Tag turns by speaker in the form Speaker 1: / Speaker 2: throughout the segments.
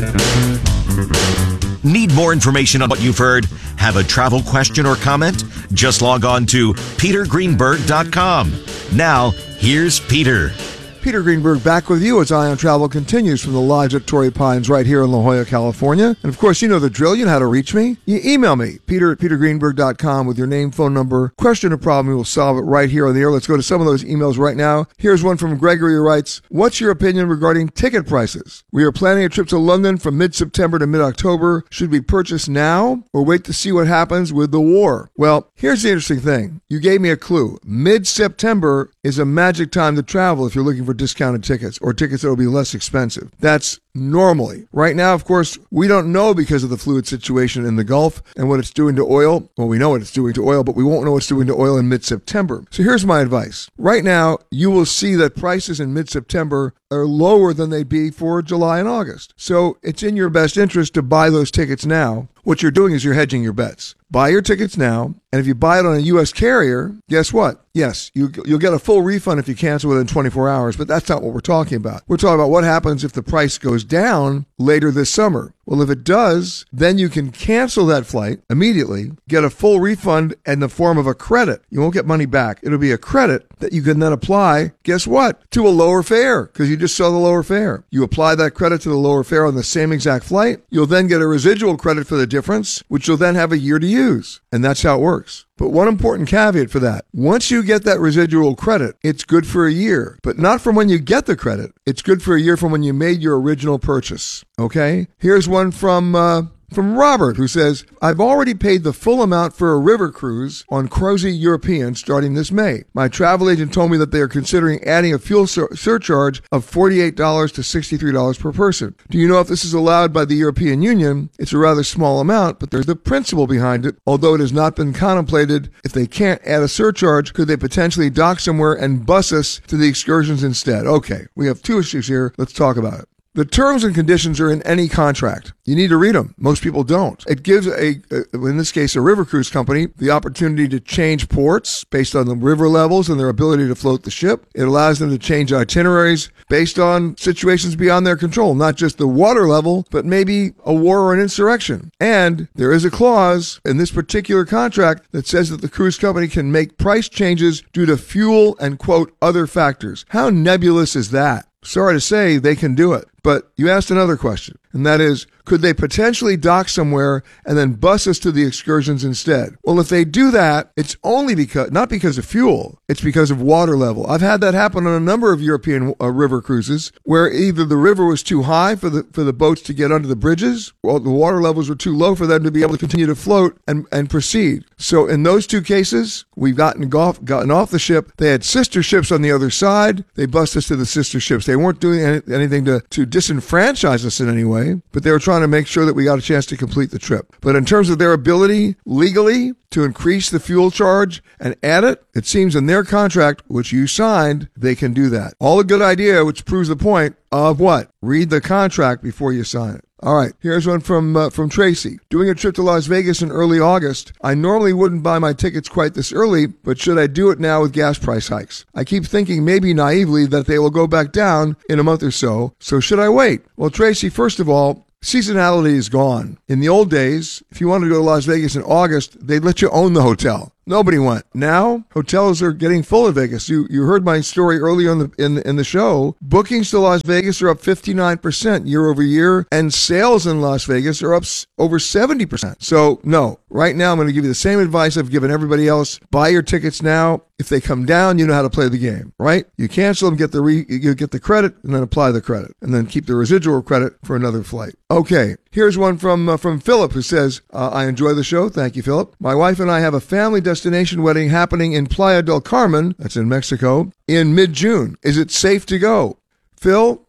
Speaker 1: Need more information on what you've heard? Have a travel question or comment? Just log on to petergreenberg.com. Now, here's Peter.
Speaker 2: Peter Greenberg back with you as Eye on Travel continues from the lodge at Torrey Pines right here in La Jolla, California. And of course, you know the drill. You know how to reach me. You email me, peter@petergreenberg.com with your name, phone number, question or problem. We will solve it right here on the air. Let's go to some of those emails right now. Here's one from Gregory who writes, what's your opinion regarding ticket prices? We are planning a trip to London from mid-September to mid-October. Should we purchase now or wait to see what happens with the war? Well, here's the interesting thing. You gave me a clue. Mid-September is a magic time to travel if you're looking for discounted tickets or tickets that will be less expensive. That's normally. Right now, of course, we don't know because of the fluid situation in the Gulf and what it's doing to oil. Well, we know what it's doing to oil, but we won't know what it's doing to oil in mid-September. So here's my advice. Right now, you will see that prices in mid-September are lower than they'd be for July and August. So it's in your best interest to buy those tickets now. What you're doing is you're hedging your bets. Buy your tickets now, and if you buy it on a U.S. carrier, guess what? Yes, you'll get a full refund if you cancel within 24 hours, but that's not what we're talking about. We're talking about what happens if the price goes down later this summer. Well, if it does, then you can cancel that flight immediately, get a full refund in the form of a credit. You won't get money back. It'll be a credit that you can then apply, guess what? To a lower fare, because you just saw the lower fare. You apply that credit to the lower fare on the same exact flight. You'll then get a residual credit for the difference, which you'll then have a year to use. And that's how it works. But one important caveat for that. Once you get that residual credit, it's good for a year, but not from when you get the credit. It's good for a year from when you made your original purchase. Okay? Here's one from Robert, who says, I've already paid the full amount for a river cruise on Crozy European starting this May. My travel agent told me that they are considering adding a fuel surcharge of $48 to $63 per person. Do you know if this is allowed by the European Union? It's a rather small amount, but there's the principle behind it. Although it has not been contemplated, if they can't add a surcharge, could they potentially dock somewhere and bus us to the excursions instead? Okay, we have two issues here. Let's talk about it. The terms and conditions are in any contract. You need to read them. Most people don't. It gives in this case, a river cruise company the opportunity to change ports based on the river levels and their ability to float the ship. It allows them to change itineraries based on situations beyond their control, not just the water level, but maybe a war or an insurrection. And there is a clause in this particular contract that says that the cruise company can make price changes due to fuel and, quote, other factors. How nebulous is that? Sorry to say, they can do it. But you asked another question, and that is, could they potentially dock somewhere and then bus us to the excursions instead? Well, if they do that, it's only not because of fuel, it's because of water level. I've had that happen on a number of European river cruises where either the river was too high for the boats to get under the bridges, or the water levels were too low for them to be able to continue to float and proceed. So in those two cases, we've gotten off the ship. They had sister ships on the other side. They bussed us to the sister ships. They weren't doing anything to disenfranchise us in any way, but they were trying to make sure that we got a chance to complete the trip. But in terms of their ability legally to increase the fuel charge and add it, it seems in their contract, which you signed, they can do that. All a good idea, which proves the point of what? Read the contract before you sign it. All right, here's one from Tracy. Doing a trip to Las Vegas in early August. I normally wouldn't buy my tickets quite this early, but should I do it now with gas price hikes? I keep thinking maybe naively that they will go back down in a month or so. So should I wait? Well, Tracy, first of all, seasonality is gone. In the old days, if you wanted to go to Las Vegas in August, they'd let you own the hotel. Nobody went. Now, hotels are getting full in Vegas. You heard my story earlier in the show. Bookings to Las Vegas are up 59% year over year, and sales in Las Vegas are up over 70%. So, no. Right now, I'm going to give you the same advice I've given everybody else. Buy your tickets now. If they come down, you know how to play the game, right? You cancel them, you get the credit, and then apply the credit, and then keep the residual credit for another flight. Okay, here's one from Philip who says, I enjoy the show. Thank you, Philip. My wife and I have a family destination wedding happening in Playa del Carmen, that's in Mexico, in mid-June. Is it safe to go? Phil,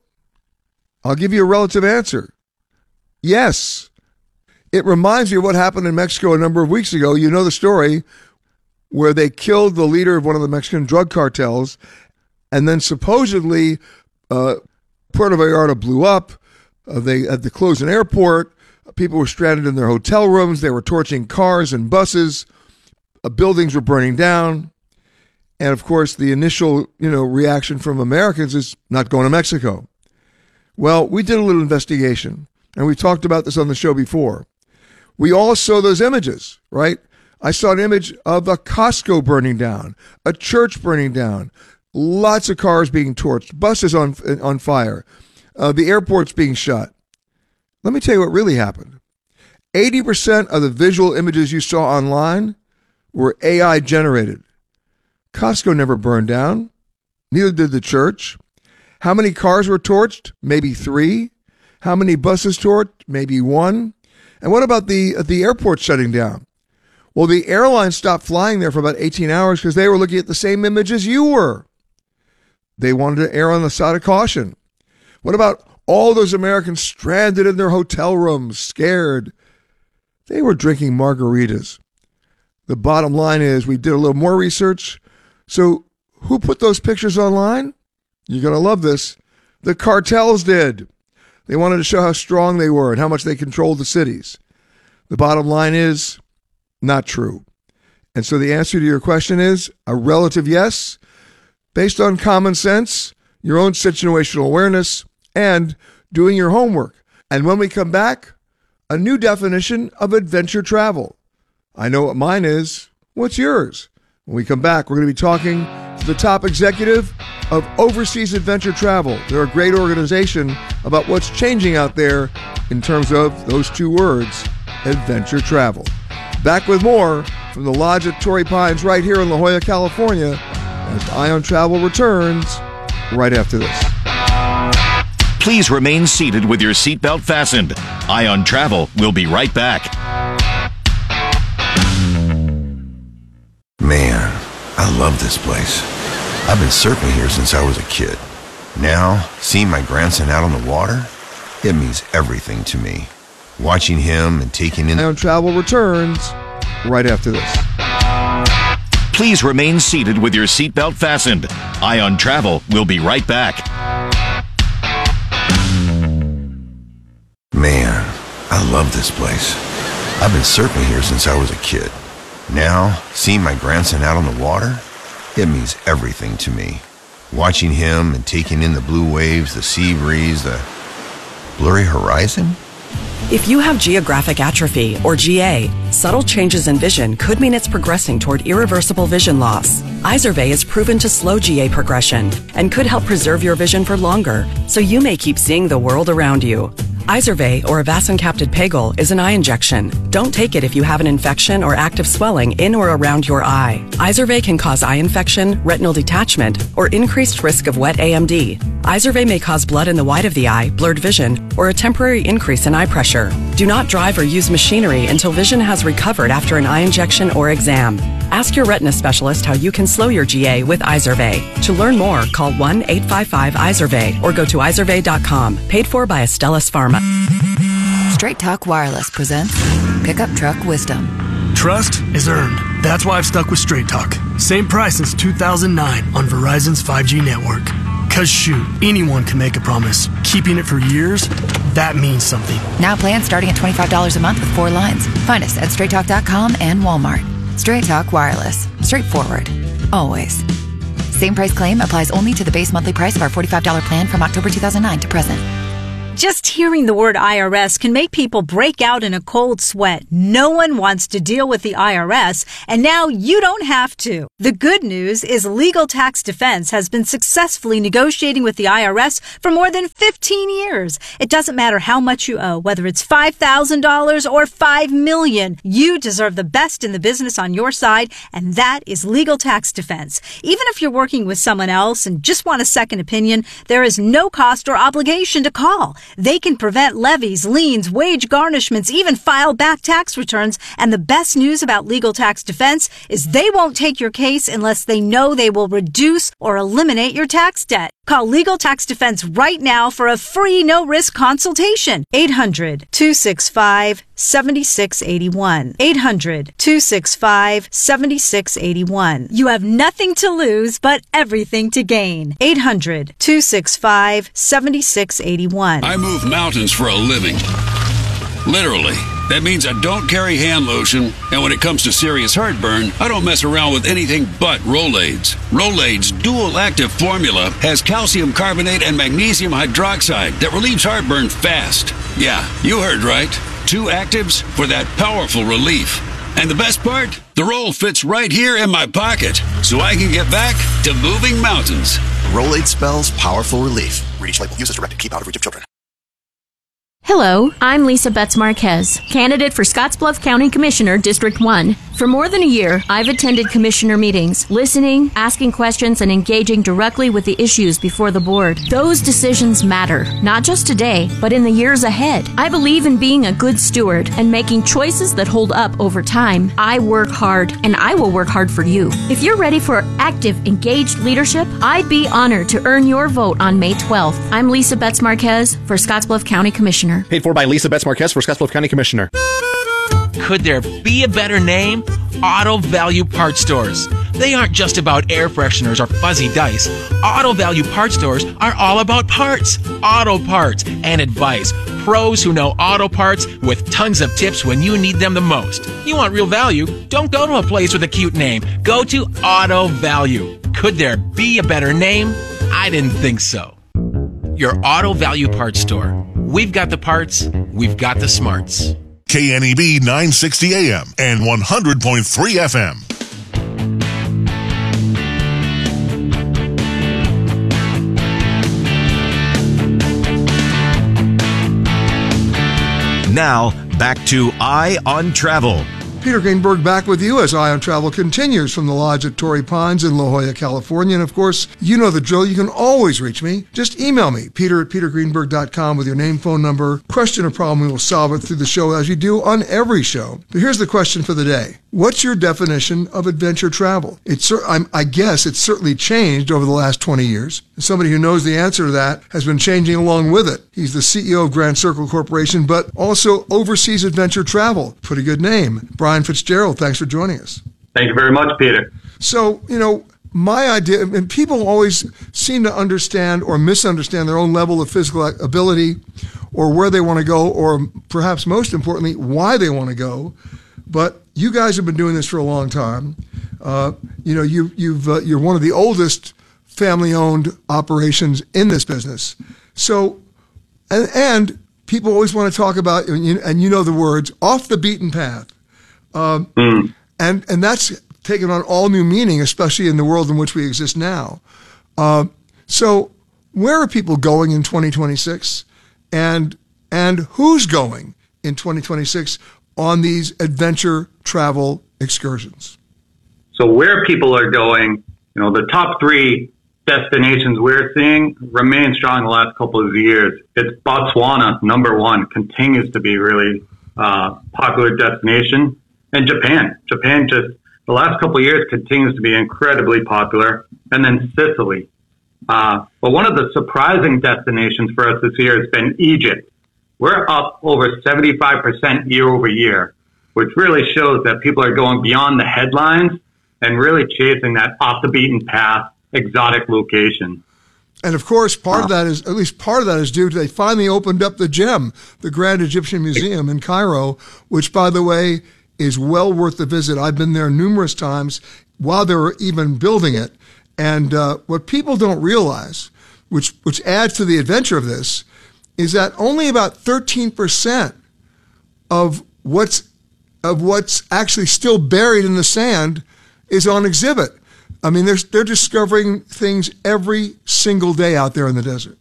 Speaker 2: I'll give you a relative answer. Yes. It reminds me of what happened in Mexico a number of weeks ago. You know the story where they killed the leader of one of the Mexican drug cartels, and then supposedly Puerto Vallarta blew up. They had to close an airport. People were stranded in their hotel rooms. They were torching cars and buses. Buildings were burning down. And of course, the initial, reaction from Americans is not going to Mexico. Well, we did a little investigation. And we talked about this on the show before. We all saw those images, right? I saw an image of a Costco burning down, a church burning down, lots of cars being torched, buses on fire, the airports being shut. Let me tell you what really happened. 80% of the visual images you saw online were AI generated. Costco never burned down. Neither did the church. How many cars were torched? Maybe 3. How many buses torched? Maybe 1. And what about the airport shutting down? Well, the airlines stopped flying there for about 18 hours because they were looking at the same image as you were. They wanted to err on the side of caution. What about all those Americans stranded in their hotel rooms, scared? They were drinking margaritas. The bottom line is we did a little more research. So who put those pictures online? You're going to love this. The cartels did. They wanted to show how strong they were and how much they controlled the cities. The bottom line is not true. And so the answer to your question is a relative yes, based on common sense, your own situational awareness, and doing your homework. And when we come back, a new definition of adventure travel. I know what mine is. What's yours? When we come back, we're going to be talking to the top executive of Overseas Adventure Travel. They're a great organization about what's changing out there in terms of those 2 words, adventure travel. Back with more from the Lodge at Torrey Pines right here in La Jolla, California, as Ion Travel returns right after this.
Speaker 1: Please remain seated with your seatbelt fastened. Ion Travel will be right back.
Speaker 3: Man, I love this place. I've been surfing here since I was a kid. Now, seeing my grandson out on the water, it means everything to me. Watching him and taking in...
Speaker 2: Ion Travel returns right after this.
Speaker 1: Please remain seated with your seatbelt fastened. Ion Travel will be right back.
Speaker 3: Man, I love this place. I've been surfing here since I was a kid. Now, seeing my grandson out on the water, it means everything to me. Watching him and taking in the blue waves, the sea breeze, the blurry horizon.
Speaker 4: If you have geographic atrophy, or GA, subtle changes in vision could mean it's progressing toward irreversible vision loss. Izervay is proven to slow GA progression and could help preserve your vision for longer, so you may keep seeing the world around you. Izervay, or avacincaptad pegol, is an eye injection. Don't take it if you have an infection or active swelling in or around your eye. Izervay can cause eye infection, retinal detachment, or increased risk of wet AMD. Izervay may cause blood in the white of the eye, blurred vision, or a temporary increase in eye pressure. Do not drive or use machinery until vision has recovered after an eye injection or exam. Ask your retina specialist how you can slow your GA with Izervay. To learn more, call 1-855-IZERVAY or go to izervay.com. Paid for by Astellas Pharma.
Speaker 5: Straight Talk Wireless presents Pickup Truck Wisdom.
Speaker 6: Trust is earned. That's why I've stuck with Straight Talk. Same price since 2009 on Verizon's 5G network. Cause shoot, anyone can make a promise. Keeping it for years, that means something.
Speaker 5: Now plans starting at $25 a month with 4 lines. Find us at straighttalk.com and Walmart. Straight Talk Wireless. Straightforward. Always. Same price claim applies only to the base monthly price of our $45 plan from October 2009 to present.
Speaker 7: Just hearing the word IRS can make people break out in a cold sweat. No one wants to deal with the IRS, and now you don't have to. The good news is Legal Tax Defense has been successfully negotiating with the IRS for more than 15 years. It doesn't matter how much you owe, whether it's $5,000 or $5 million. You deserve the best in the business on your side, and that is Legal Tax Defense. Even if you're working with someone else and just want a second opinion, there is no cost or obligation to call. They can prevent levies, liens, wage garnishments, even file back tax returns. And the best news about Legal Tax Defense is they won't take your case unless they know they will reduce or eliminate your tax debt. Call Legal Tax Defense right now for a free no-risk consultation. 800-265-7681. 800-265-7681. You have nothing to lose but everything to gain. 800-265-7681.
Speaker 8: I move mountains for a living. Literally. That means I don't carry hand lotion, and when it comes to serious heartburn, I don't mess around with anything but Rolaids. Rolaids' dual-active formula has calcium carbonate and magnesium hydroxide that relieves heartburn fast. Yeah, you heard right. 2 actives for that powerful relief. And the best part? The roll fits right here in my pocket, so I can get back to moving mountains.
Speaker 9: Rolade spells powerful relief. Read each label. Use as directed. Keep out of reach of children.
Speaker 10: Hello, I'm Lisa Betts Marquez, candidate for Scottsbluff County Commissioner, District 1. For more than a year, I've attended commissioner meetings, listening, asking questions, and engaging directly with the issues before the board. Those decisions matter, not just today, but in the years ahead. I believe in being a good steward and making choices that hold up over time. I work hard, and I will work hard for you. If you're ready for active, engaged leadership, I'd be honored to earn your vote on May 12th. I'm Lisa Betts Marquez for Scottsbluff County Commissioner.
Speaker 11: Paid for by Lisa Betts Marquez for Scottsbluff County Commissioner.
Speaker 12: Could there be a better name? Auto Value Parts Stores. They aren't just about air fresheners or fuzzy dice. Auto Value Parts Stores are all about parts, auto parts, and advice. Pros who know auto parts with tons of tips when you need them the most. You want real value? Don't go to a place with a cute name. Go to Auto Value. Could there be a better name? I didn't think so. Your Auto Value Parts Store. We've got the parts, we've got the smarts.
Speaker 13: KNEB 960 AM and 100.3 FM.
Speaker 1: Now, back to Eye on Travel.
Speaker 2: Peter Greenberg back with you as Eye on Travel continues from the Lodge at Torrey Pines in La Jolla, California. And of course, you know the drill. You can always reach me. Just email me, peter@petergreenberg.com with your name, phone number, question or problem. We will solve it through the show as you do on every show. But here's the question for the day. What's your definition of adventure travel? I guess it's certainly changed over the last 20 years. Somebody who knows the answer to that has been changing along with it. He's the CEO of Grand Circle Corporation, but also oversees adventure travel. Pretty good name. Brian Fitzgerald, thanks for joining us.
Speaker 14: Thank you very much, Peter.
Speaker 2: So, my idea, and people always seem to understand or misunderstand their own level of physical ability or where they want to go, or perhaps most importantly, why they want to go. But you guys have been doing this for a long time. You're one of the oldest family-owned operations in this business. So, and people always want to talk about, and you know the words, off the beaten path. And that's taken on all new meaning, especially in the world in which we exist now. So where are people going in 2026? And who's going in 2026 on these adventure travel excursions?
Speaker 14: So where people are going, the top 3 destinations we're seeing remain strong the last couple of years. It's Botswana, number 1, continues to be really popular destination. And Japan. Japan just, the last couple of years, continues to be incredibly popular. And then Sicily. But one of the surprising destinations for us this year has been Egypt. We're up over 75% year over year, which really shows that people are going beyond the headlines and really chasing that off the beaten path, exotic location.
Speaker 2: And of course, part of that is due to they finally opened up the GEM, the Grand Egyptian Museum in Cairo, which, by the way, is well worth the visit. I've been there numerous times while they were even building it. And what people don't realize, which adds to the adventure of this, is that only about 13% of what's actually still buried in the sand is on exhibit. I mean, they're discovering things every single day out there in the desert.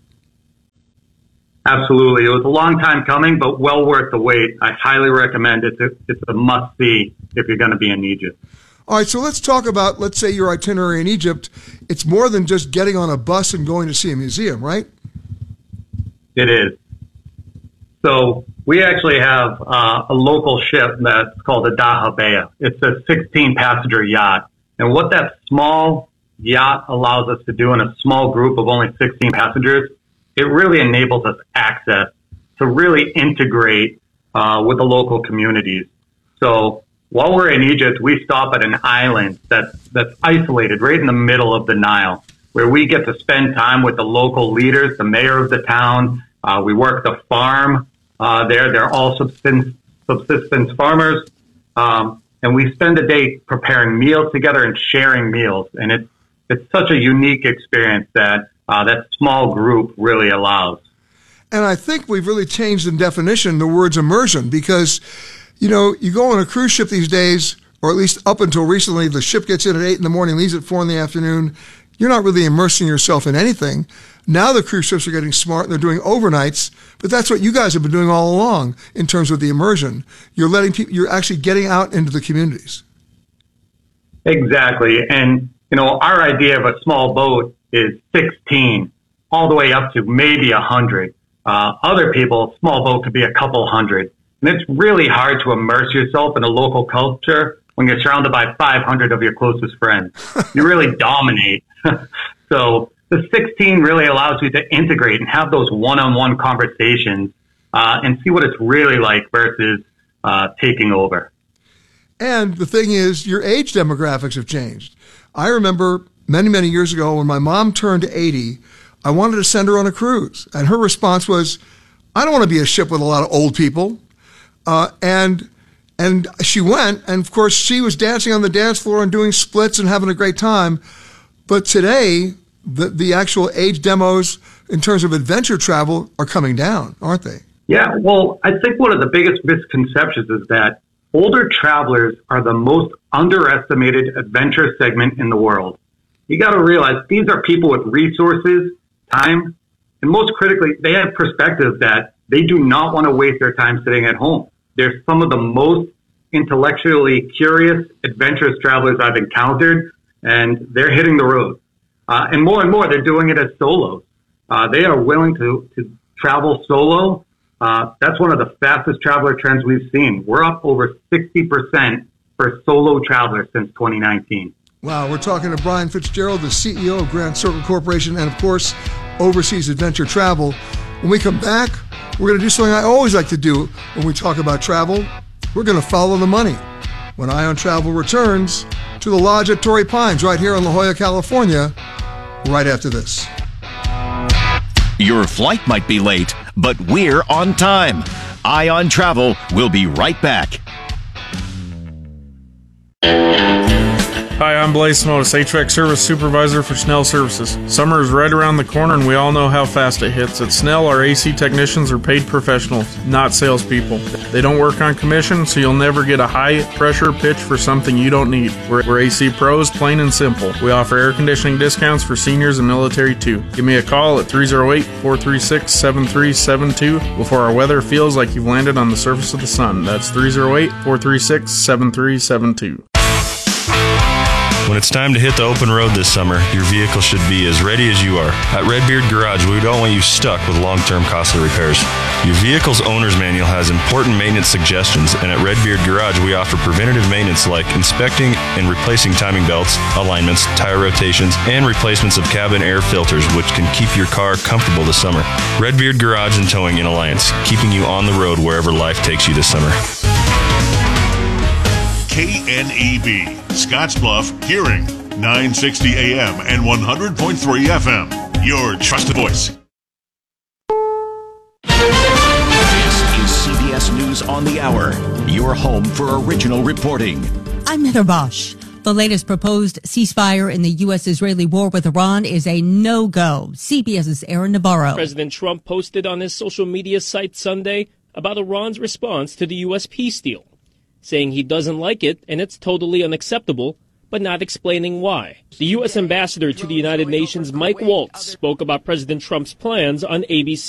Speaker 2: Absolutely. It was a long time coming, but well worth the wait. I highly recommend it. It's a must-see if you're going to be in Egypt. All right, so let's talk about, let's say, your itinerary in Egypt. It's more than just getting on a bus and going to see a museum, right? It is. So we actually have a local ship that's called the Dahabea. It's a 16-passenger yacht. And what that small yacht allows us to do in a small group of only 16 passengers, it really enables us access to really integrate with the local communities. So while we're in Egypt, we stop at an island that's isolated right in the middle of the Nile, where we get to spend time with the local leaders, the mayor of the town. We work the farm there. They're all subsistence farmers. And we spend the day preparing meals together and sharing meals. And it's such a unique experience that that small group really allows. And I think we've really changed in definition the words immersion because, you go on a cruise ship these days, or at least up until recently, the ship gets in at 8 in the morning, leaves at 4 in the afternoon. You're not really immersing yourself in anything. Now the cruise ships are getting smart and they're doing overnights, but that's what you guys have been doing all along in terms of the immersion. You're letting people, you're actually getting out into the communities.
Speaker 14: Exactly. And, our idea of a small boat is 16 all the way up to maybe 100. Other people, small boat could be a couple hundred. And it's really hard to immerse yourself in a local culture when you're surrounded by 500 of your closest friends. You really dominate. So the 16 really allows you to integrate and have those one-on-one conversations and see what it's really like versus taking over.
Speaker 2: And the thing is, your age demographics have changed. I remember many, many years ago when my mom turned 80, I wanted to send her on a cruise. And her response was, I don't want to be a ship with a lot of old people. And she went, and of course she was dancing on the dance floor and doing splits and having a great time. But today, the actual age demos in terms of adventure travel are coming down, aren't they?
Speaker 14: Yeah, well, I think one of the biggest misconceptions is that older travelers are the most underestimated adventure segment in the world. You got to realize these are people with resources, time, and most critically, they have perspective that they do not want to waste their time sitting at home. They're some of the most intellectually curious, adventurous travelers I've encountered, and they're hitting the road. And more, they're doing it as solos. They are willing to travel solo. That's one of the fastest traveler trends we've seen. We're up over 60% for solo travelers since 2019.
Speaker 2: Wow, we're talking to Brian Fitzgerald, the CEO of Grand Circle Corporation, and of course, Overseas Adventure Travel. When we come back, we're going to do something I always like to do when we talk about travel. We're going to follow the money. When Eye on Travel returns to the Lodge at Torrey Pines right here in La Jolla, California, right after this.
Speaker 1: Your flight might be late, but we're on time. Eye on Travel will be right back.
Speaker 15: Hi, I'm Blaze Simotis, HVAC Service Supervisor for Snell Services. Summer is right around the corner and we all know how fast it hits. At Snell, our AC technicians are paid professionals, not salespeople. They don't work on commission, so you'll never get a high-pressure pitch for something you don't need. We're AC pros, plain and simple. We offer air conditioning discounts for seniors and military too. Give me a call at 308-436-7372 before our weather feels like you've landed on the surface of the sun. That's 308-436-7372.
Speaker 16: When it's time to hit the open road this summer, your vehicle should be as ready as you are. At Redbeard Garage, we don't want you stuck with long-term costly repairs. Your vehicle's owner's manual has important maintenance suggestions, and at Redbeard Garage, we offer preventative maintenance like inspecting and replacing timing belts, alignments, tire rotations, and replacements of cabin air filters, which can keep your car comfortable this summer. Redbeard Garage and Towing in Alliance, keeping you on the road wherever life takes you this summer.
Speaker 13: KNEB, Scottsbluff, Hearing, 960 AM and 100.3 FM. Your trusted voice.
Speaker 1: This is CBS News on the Hour, your home for original reporting.
Speaker 17: I'm Heather Bosch. The latest proposed ceasefire in the U.S.-Israeli war with Iran is a no-go. CBS's Aaron Navarro.
Speaker 18: President Trump posted on his social media site Sunday about Iran's response to the U.S. peace deal, saying he doesn't like it and it's totally unacceptable, but not explaining why. The U.S. ambassador to the United Nations, Mike Waltz, spoke about President Trump's plans on ABC.